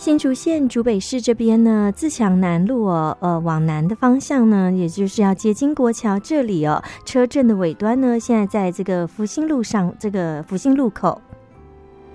新竹县竹北市这边呢，自强南路往南的方向呢，也就是要接金国桥这里车阵的尾端呢，现在在这个福兴路上，这个福兴路口